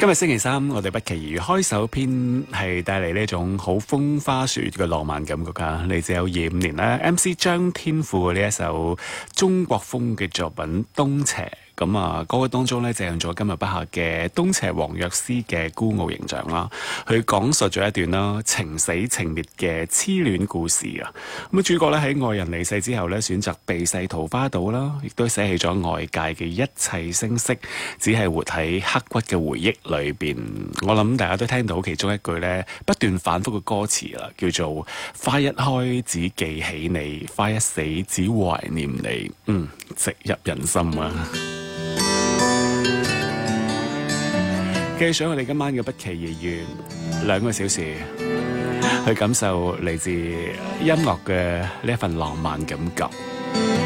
今日星期三，我哋不期而遇開首篇係帶嚟呢種好風花雪月嘅浪漫感覺㗎。嚟自有25年啦，MC 張天賦嘅呢一首中國風嘅作品《東邪》。咁啊，歌曲當中咧借用咗今日筆下嘅東邪黃藥師嘅孤傲形象啦，去講述咗一段啦情死情滅嘅痴戀故事啊。咁啊，主角咧喺愛人離世之後咧，選擇避世桃花島啦，亦都捨棄咗外界嘅一切聲色，只係活喺刻骨嘅回憶裏邊。我諗大家都聽到其中一句咧不斷反覆嘅歌詞啦，叫做花一開只記起你，花一死只懷念你。直入人心啊！繼續上我哋今晚嘅不期而遇2個小時，去感受嚟自音樂嘅呢一份浪漫感覺。